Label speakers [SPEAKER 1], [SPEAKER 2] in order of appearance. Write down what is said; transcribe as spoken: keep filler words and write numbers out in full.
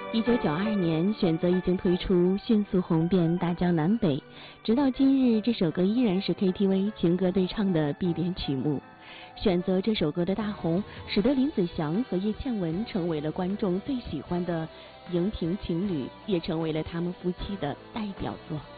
[SPEAKER 1] 一九九二年，选择已经推出，迅速红遍大江南北。直到今日，这首歌依然是 K T V 情歌对唱的必点曲目。选择这首歌的大红，使得林子祥和叶倩文成为了观众最喜欢的荧屏情侣，也成为了他们夫妻的代表作。